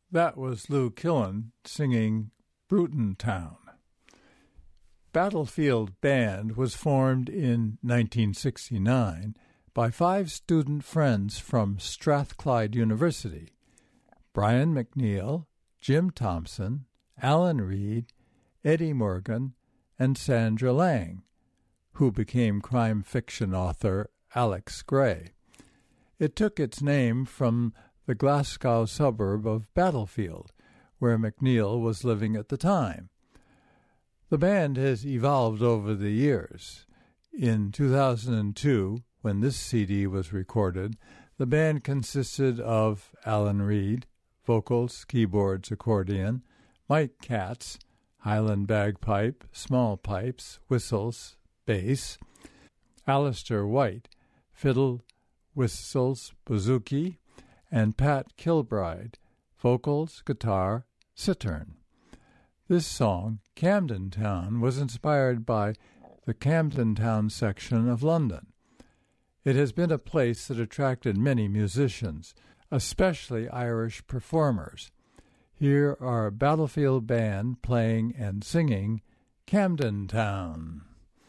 That was Lou Killen singing Bruton Town. Battlefield Band was formed in 1969 by 5 student friends from Strathclyde University: Brian McNeil, Jim Thompson, Alan Reed, Eddie Morgan, and Sandra Lang, who became crime fiction author Alex Gray. It took its name from the Glasgow suburb of Battlefield, where McNeil was living at the time. The band has evolved over the years. In 2002, when this CD was recorded, the band consisted of Alan Reed, vocals, keyboards, accordion, Mike Katz, Highland bagpipe, small pipes, whistles, bass, Alistair White, fiddle, whistles, bouzouki, and Pat Kilbride, vocals, guitar, cittern. This song, Camden Town, was inspired by the Camden Town section of London. It has been a place that attracted many musicians, especially Irish performers. Here are Battlefield Band playing and singing Camden Town.